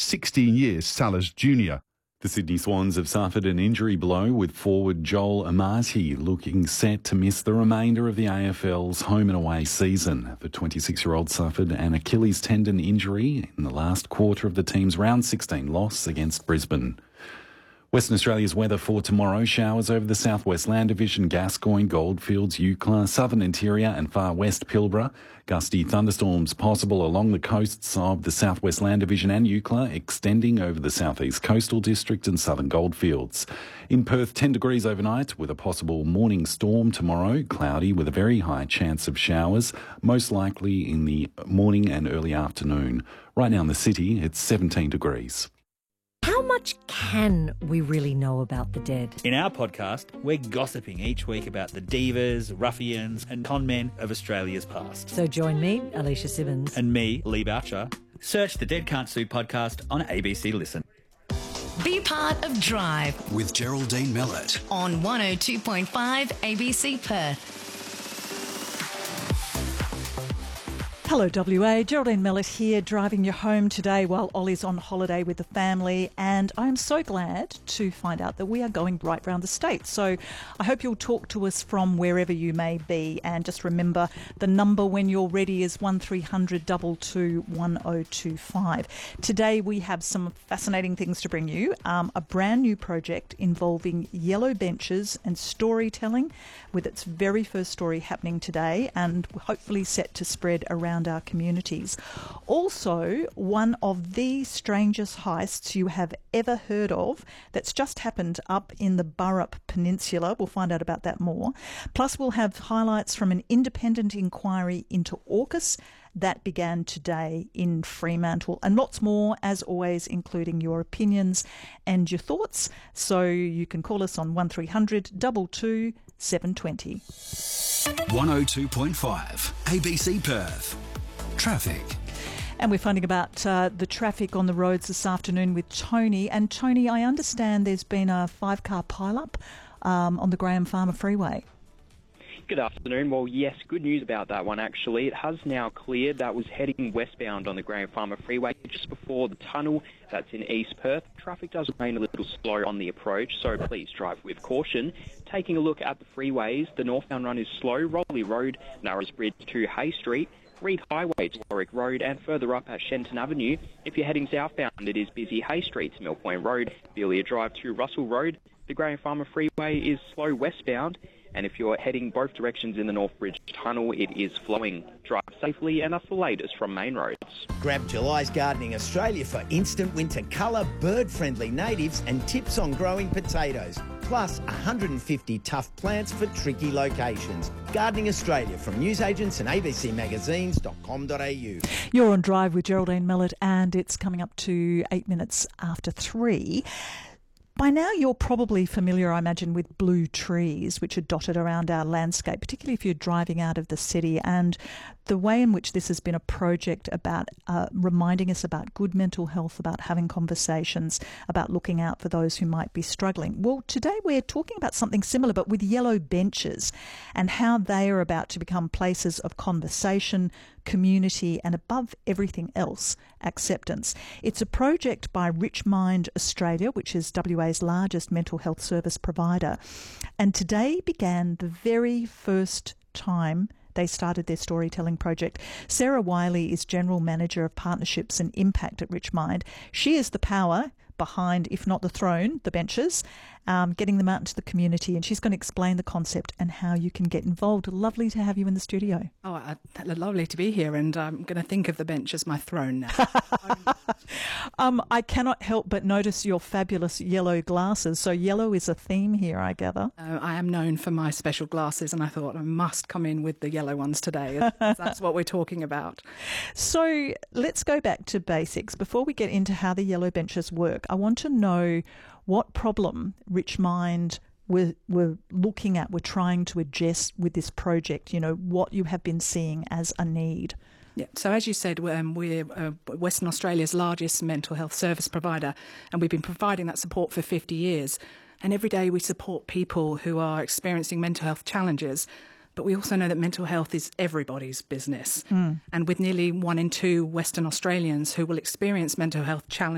16 years Salas Jr. The Sydney Swans have suffered an injury blow, with forward Joel Amati looking set to miss the remainder of the AFL's home and away season. The 26-year-old suffered an Achilles tendon injury in the last quarter of the team's round 16 loss against Brisbane. Western Australia's weather for tomorrow: showers over the southwest Land Division, Gascoyne, Goldfields, Eucla, southern interior and far west Pilbara. Gusty thunderstorms possible along the coasts of the southwest Land Division and Eucla, extending over the southeast coastal district and southern Goldfields. In Perth, 10 degrees overnight with a possible morning storm tomorrow. Cloudy with a very high chance of showers, most likely in the morning and early afternoon. Right now in the city, it's 17 degrees. How much can we really know about the dead? In our podcast, we're gossiping each week about the divas, ruffians and conmen of Australia's past. So join me, Alicia Simmons. And me, Lee Boucher. Search the Dead Can't Sue podcast on ABC Listen. Be part of Drive with Geraldine Mellett on 102.5 ABC Perth. Hello WA, Geraldine Mellett here, driving you home today while Ollie's on holiday with the family, and I'm so glad to find out that we are going right round the state. So I hope you'll talk to us from wherever you may be, and just remember the number when you're ready is 1300 22 1025. Today we have some fascinating things to bring you. A brand new project involving yellow benches and storytelling, with its very first story happening today and hopefully set to spread around our communities. Also, one of the strangest heists you have ever heard of that's just happened up in the Burrup Peninsula. We'll find out about that more. Plus, we'll have highlights from an independent inquiry into AUKUS that began today in Fremantle, and lots more, as always, including your opinions and your thoughts. So you can call us on 1300 22 720. 102.5 ABC Perth. Traffic. And we're finding about the traffic on the roads this afternoon with Tony. And Tony, I understand there's been a 5-car pile-up on the Graham Farmer Freeway. Good afternoon. Well, yes, good news about that one, actually. It has now cleared. That was heading westbound on the Graham Farmer Freeway just before the tunnel. That's in East Perth. Traffic does remain a little slow on the approach, so please drive with caution. Taking a look at the freeways, the northbound run is slow. Rowley Road, Narrows Bridge to Hay Street, Reed Highway to Warwick Road, and further up at Shenton Avenue. If you're heading southbound, it is busy. Hay Street to Mill Point Road, Belia Drive to Russell Road. The Graham Farmer Freeway is slow westbound. And if you're heading both directions in the North Bridge Tunnel, it is flowing. Drive safely, and that's the latest from Main Roads. Grab July's Gardening Australia for instant winter colour, bird-friendly natives and tips on growing potatoes. Plus 150 tough plants for tricky locations. Gardening Australia from newsagents and abcmagazines.com.au. You're on Drive with Geraldine Mellett, and it's coming up to 8 minutes after 3. By now you're probably familiar, I imagine, with blue trees which are dotted around our landscape, particularly if you're driving out of the city, and the way in which this has been a project about reminding us about good mental health, about having conversations, about looking out for those who might be struggling. Well, today we're talking about something similar, but with yellow benches, and how they are about to become places of conversation, community, and above everything else, acceptance. It's a project by Richmind Australia, which is WA's largest mental health service provider. And today began the very first time they started their storytelling project. Sarah Wiley is General Manager of Partnerships and Impact at Richmind. She is the power behind, if not the throne, the benches, getting them out into the community, and she's going to explain the concept and how you can get involved. Lovely to have you in the studio. Oh, lovely to be here, and I'm going to think of the bench as my throne now. I cannot help but notice your fabulous yellow glasses. So yellow is a theme here, I gather. I am known for my special glasses, and I thought I must come in with the yellow ones today. That's what we're talking about. So let's go back to basics. Before we get into how the yellow benches work, I want to know what problem Richmind we're looking at, we're trying to address with this project, you know, what you have been seeing as a need. Yeah, so as you said, we're Western Australia's largest mental health service provider, and we've been providing that support for 50 years. And every day we support people who are experiencing mental health challenges, but we also know that mental health is everybody's business. And with nearly 1 in 2 Western Australians who will experience mental health challenges